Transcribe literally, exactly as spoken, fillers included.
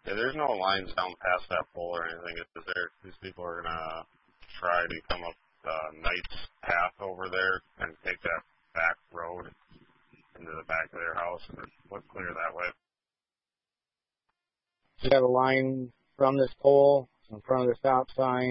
Yeah, there's no lines down past that pole or anything. Is there? These people are gonna try to come up uh, Knight's path over there and take that back road into the back of their house and look clear that way. So you have a line from this pole in front of the stop sign